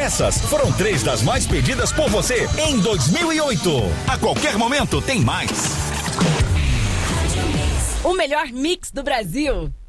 Essas foram 3 das mais pedidas por você em 2008. A qualquer momento tem mais. O melhor mix do Brasil.